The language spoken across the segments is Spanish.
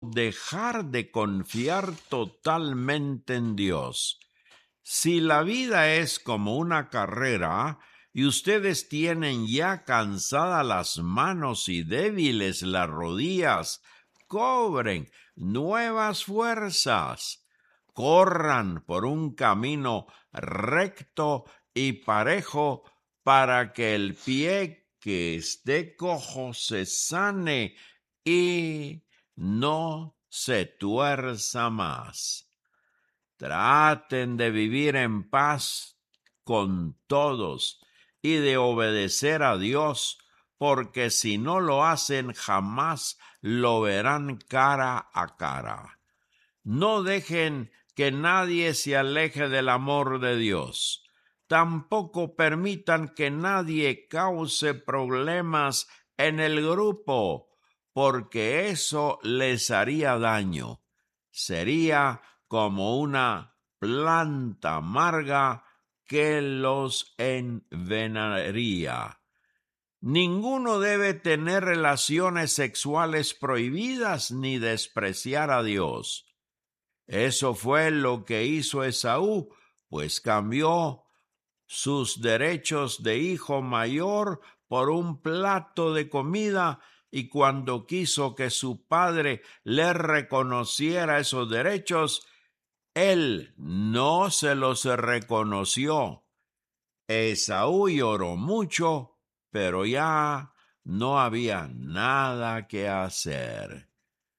dejar de confiar totalmente en Dios. Si la vida es como una carrera y ustedes tienen ya cansadas las manos y débiles las rodillas, cobren nuevas fuerzas. Corran por un camino recto y parejo para que el pie que esté cojo se sane y no se tuerza más. Traten de vivir en paz con todos y de obedecer a Dios, porque si no lo hacen jamás lo verán cara a cara. No dejen que nadie se aleje del amor de Dios. Tampoco permitan que nadie cause problemas en el grupo, porque eso les haría daño. Sería como una planta amarga que los envenenaría. Ninguno debe tener relaciones sexuales prohibidas ni despreciar a Dios. Eso fue lo que hizo Esaú, pues cambió sus derechos de hijo mayor por un plato de comida, y cuando quiso que su padre le reconociera esos derechos, él no se los reconoció. Esaú lloró mucho, pero ya no había nada que hacer.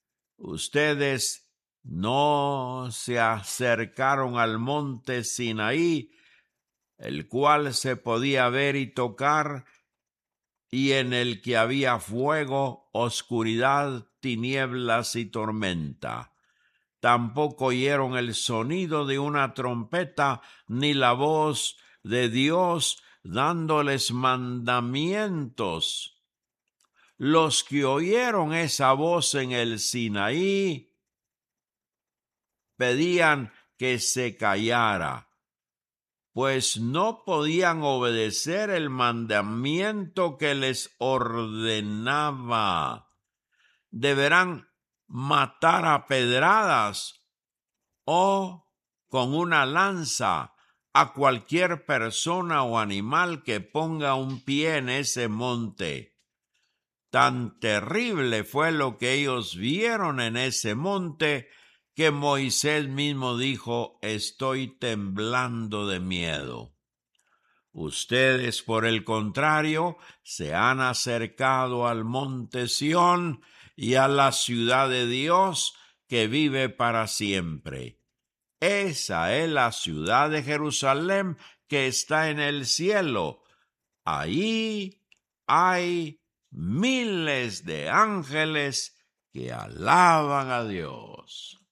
Ustedes no se acercaron al monte Sinaí, el cual se podía ver y tocar, y en el que había fuego, oscuridad, tinieblas y tormenta. Tampoco oyeron el sonido de una trompeta, ni la voz de Dios dándoles mandamientos. Los que oyeron esa voz en el Sinaí pedían que se callara, pues no podían obedecer el mandamiento que les ordenaba. Deberán matar a pedradas o con una lanza a cualquier persona o animal que ponga un pie en ese monte. Tan terrible fue lo que ellos vieron en ese monte que Moisés mismo dijo: estoy temblando de miedo. Ustedes, por el contrario, se han acercado al monte Sión y a la ciudad de Dios que vive para siempre. Esa es la ciudad de Jerusalén que está en el cielo. Ahí hay miles de ángeles que alaban a Dios.